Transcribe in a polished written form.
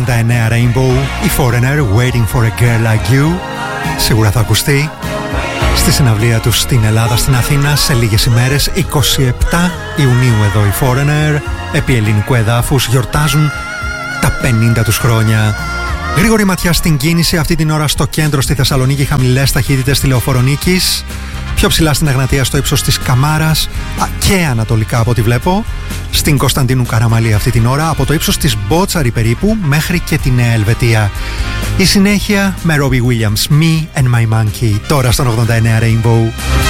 Rainbow, η Foreigner, Waiting for a Girl Like You. Σίγουρα θα ακουστεί στη συναυλία τους στην Ελλάδα, στην Αθήνα, σε λίγες ημέρες, 27 Ιουνίου εδώ οι Foreigner, επί ελληνικού εδάφους, γιορτάζουν τα 50 τους χρόνια. Γρήγορη ματιά στην κίνηση αυτή την ώρα στο κέντρο στη Θεσσαλονίκη, χαμηλές ταχύτητες στη Λεωφόρο Νίκης, πιο ψηλά στην Εγνατία στο ύψος της Καμάρας και ανατολικά από ό,τι βλέπω στην Κωνσταντίνου Καραμαλή αυτή την ώρα, από το ύψος της Μπότσαρη περίπου μέχρι και τη Νέα Ελβετία. Η συνέχεια με Robbie Williams, Me and My Monkey, τώρα στον 89 Rainbow.